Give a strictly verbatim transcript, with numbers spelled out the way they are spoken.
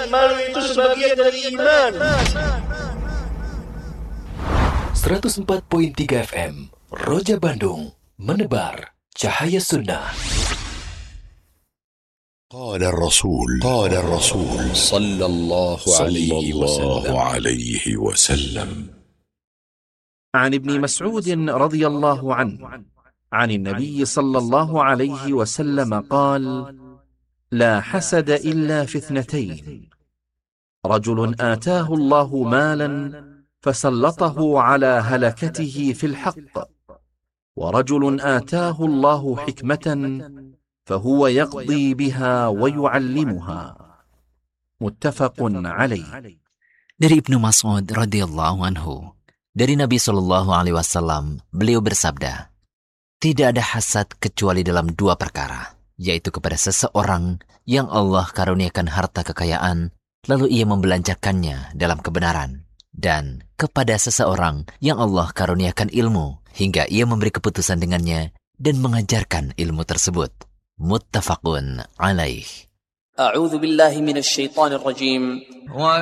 malu itu sebagian dari iman. seratus empat koma tiga F M Roja Bandung, menebar cahaya sunnah. قال الرسول قال الرسول صلى الله عليه وسلم عليه وسلم عن ابن مسعود رضي الله عنه عن النبي صلى الله عليه وسلم قال: لا حسد إلا في اثنتين، رجل آتاه الله مالا فسلطه على هلكته في الحق، ورجل آتاه الله حكمة فهو يقضي بها ويعلمها. متفق عليه. Dari Ibnu Mas'ud radhiyallahu anhu, dari Nabi Shallallahu alaihi wasallam, beliau bersabda, tidak ada hasad kecuali dalam dua perkara, yaitu kepada seseorang yang Allah karuniakan harta kekayaan, lalu ia membelanjakannya dalam kebenaran, dan kepada seseorang yang Allah karuniakan ilmu, hingga ia memberi keputusan dengannya dan mengajarkan ilmu tersebut. Muttafaqun alaih. A'udzu billahi minasy syaithanir rajim.